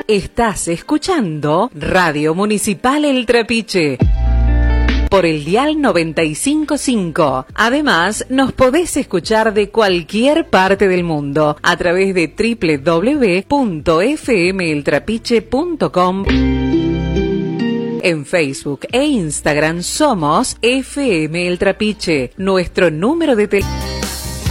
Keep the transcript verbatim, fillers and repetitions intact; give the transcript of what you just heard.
Estás escuchando Radio Municipal El Trapiche por el dial noventa y cinco punto cinco. Además, nos podés escuchar de cualquier parte del mundo a través de doble u doble u doble u punto f m el trapiche punto com. En Facebook e Instagram somos F M El Trapiche. Nuestro número de teléfono